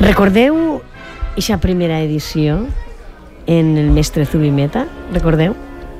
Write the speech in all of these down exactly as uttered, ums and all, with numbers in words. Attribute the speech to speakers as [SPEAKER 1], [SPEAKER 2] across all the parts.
[SPEAKER 1] Recordeu aquesta primera edició en el mestre Zubimeta? Recordeu?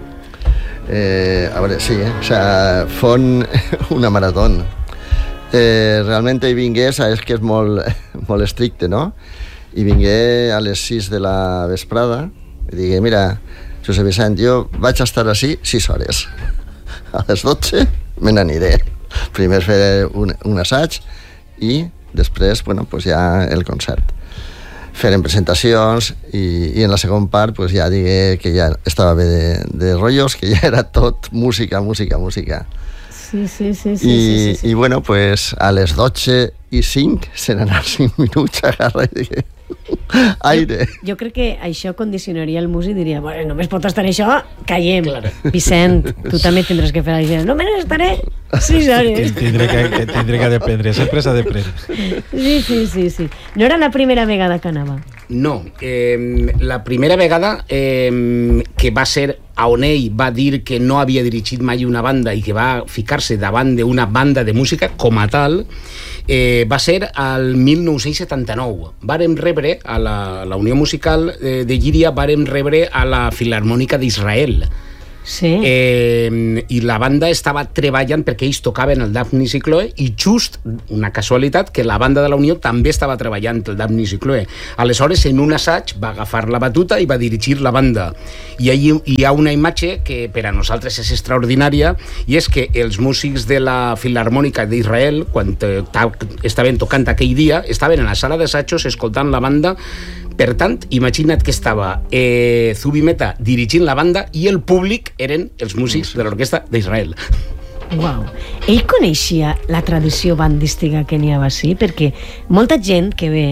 [SPEAKER 2] Eh, a veure, sí, eh? O sea, fon una marató. Eh, realment hi vingué, sabes que és molt, molt estricte, no? I vingué a les sis de la vesprada i digué, mira, Josep Vicent, jo vaig estar així sis hores. A les dotze me n'aniré. Primer fer un, un assaig i després, bueno, pues ja el concert. Feren presentacions i, i en la segona part pues ja digué que ja estava bé de, de rotllos, que ja era tot música, música, música.
[SPEAKER 1] Sí, sí, sí, sí,
[SPEAKER 2] I,
[SPEAKER 1] sí, sí, sí.
[SPEAKER 2] i bueno, pues a les dotze i cinc se n'anà cinc minuts a agarrar i digué aire.
[SPEAKER 1] Jo, jo crec que això condicionaria el músic i diria, bueno, només pot estar això, callem.
[SPEAKER 3] Claro.
[SPEAKER 1] Vicent, tu també tindràs que fer això. Només estaré sis hores.
[SPEAKER 4] Tindré que, tindré que d'aprendre, sempre s'ha d'aprendre.
[SPEAKER 1] Sí, sí, sí, sí. No era la primera vegada que anava.
[SPEAKER 3] No, eh, la primera vegada eh, que va ser a on ell va dir que no havia dirigit mai una banda i que va ficar-se davant d'una banda de música com a tal, eh, va ser al mil nou-cents setanta-nou. Vàrem rebre a la, la Unió Musical eh, de Llíria, vàrem rebre a la Filharmònica d'Israel.
[SPEAKER 1] Sí.
[SPEAKER 3] Eh, i la banda estava treballant perquè ells tocaven el Daphnis i Chloe i just, una casualitat, que la banda de la Unió també estava treballant el Daphnis i Chloe. Aleshores, en un assaig va agafar la batuta i va dirigir la banda. I allí hi ha una imatge que per a nosaltres és extraordinària, i és que els músics de la Filharmònica d'Israel, quan estaven tocant aquell dia, estaven en la sala d'assajos escoltant la banda. Per tant, imagina't que estava eh, Zubimeta dirigint la banda i el públic eren els músics de l'orquestra d'Israel.
[SPEAKER 1] Uau. Ell coneixia la tradició bandística que n'hi havia així, perquè molta gent que ve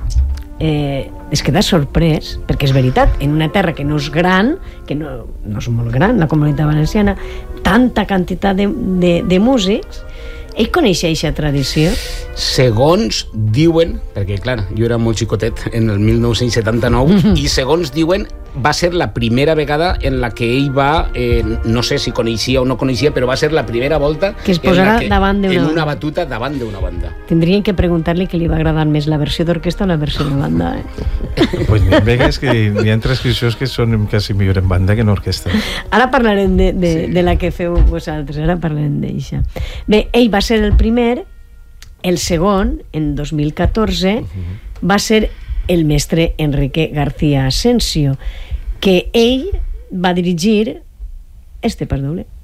[SPEAKER 1] eh, es queda sorprès, perquè és veritat, en una terra que no és gran, que no, no és molt gran, la Comunitat Valenciana, tanta quantitat de, de, de músics. Ell coneixia aquesta tradició?
[SPEAKER 3] Segons diuen, perquè clar, jo era molt xicotet en el mil nou-cents setanta-nou, i segons diuen va ser la primera vegada en la que ell va, eh, no sé si coneixia o no coneixia, però va ser la primera volta
[SPEAKER 1] que es posarà
[SPEAKER 3] que,
[SPEAKER 1] davant d'una
[SPEAKER 3] en una batuta davant d'una banda.
[SPEAKER 1] Tindrien que preguntar-li què li va agradar més, la versió d'orquestra o la versió de banda, eh?
[SPEAKER 4] Pues n'hi ha vegues que hi ha transcripcions que són quasi millor en banda que en orquestra.
[SPEAKER 1] Ara parlarem de, de,
[SPEAKER 3] Sí.
[SPEAKER 1] de la que feu vosaltres, ara parlarem d'això. Bé, ell va ser el primer, el segon, en dos mil catorze, uh-huh. va ser el mestre Enrique García Asensio, que ell va dirigir este pas doble.